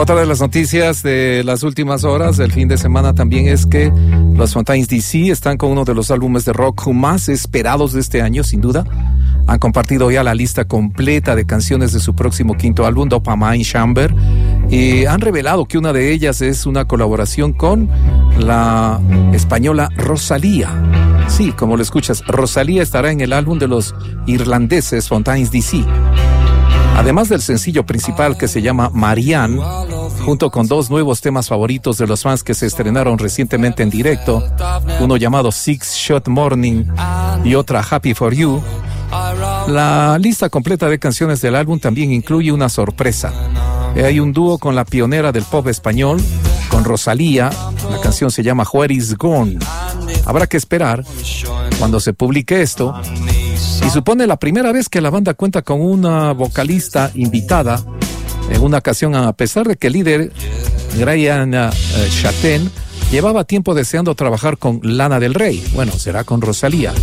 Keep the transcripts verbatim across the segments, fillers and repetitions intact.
Otra de las noticias de las últimas horas del fin de semana también es que los Fontaines D C están con uno de los álbumes de rock más esperados de este año, sin duda. Han compartido ya la lista completa de canciones de su próximo quinto álbum, Dopamine Chamber, y han revelado que una de ellas es una colaboración con la española Rosalía. Sí, como lo escuchas, Rosalía estará en el álbum de los irlandeses Fontaines D C. Además del sencillo principal que se llama Marianne, junto con dos nuevos temas favoritos de los fans que se estrenaron recientemente en directo, uno llamado Six Shot Morning y otra Happy For You, la lista completa de canciones del álbum también incluye una sorpresa. Hay un dúo con la pionera del pop español, con Rosalía. La canción se llama Where Is Gone. Habrá que esperar cuando se publique esto. Y supone la primera vez que la banda cuenta con una vocalista invitada en una ocasión, a pesar de que el líder, Brian uh, Chaten, llevaba tiempo deseando trabajar con Lana del Rey. Bueno, será con Rosalía.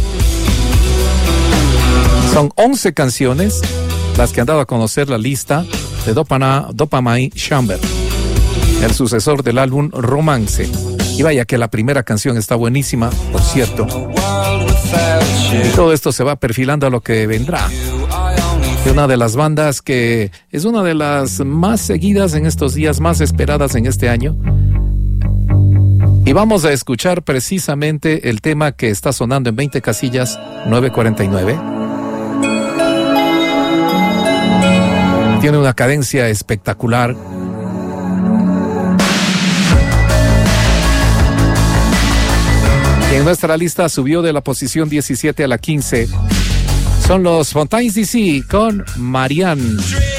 Son once canciones las que han dado a conocer la lista de Dopana, Dopamine Chamber, el sucesor del álbum Romance. Y vaya que la primera canción está buenísima, por cierto. Y todo esto se va perfilando a lo que vendrá. De una de las bandas que es una de las más seguidas en estos días, más esperadas en este año. Y vamos a escuchar precisamente el tema que está sonando en veinte casillas, nueve cuarenta y nueve. Tiene una cadencia espectacular. Y en nuestra lista subió de la posición diecisiete a la quince. Son los Fontaines D C con Marianne.